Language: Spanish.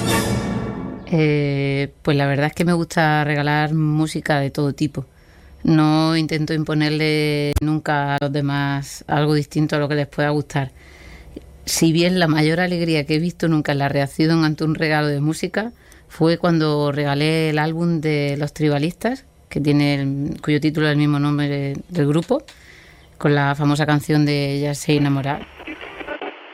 Pues la verdad es que me gusta regalar música de todo tipo. No intento imponerle nunca a los demás algo distinto a lo que les pueda gustar. Si bien la mayor alegría que he visto nunca en la reacción ante un regalo de música fue cuando regalé el álbum de Los Tribalistas, que tiene cuyo título es el mismo nombre del grupo, con la famosa canción de Ya sé enamorar.